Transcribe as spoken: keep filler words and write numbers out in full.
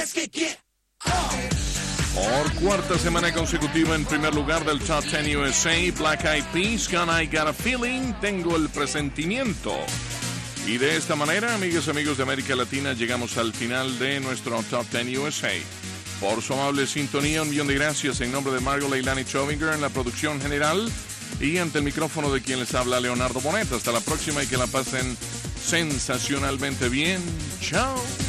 let's get, get on. Por cuarta semana consecutiva en primer lugar del Top diez U S A, Black Eyed Peas con I Got a Feeling, tengo el presentimiento. Y de esta manera, amigas y amigos de América Latina, llegamos al final de nuestro Top diez U S A. Por su amable sintonía, un millón de gracias en nombre de Margot Leilani Chovinger en la producción general y ante el micrófono de quien les habla Leonardo Bonet. Hasta la próxima y que la pasen sensacionalmente bien. Chao.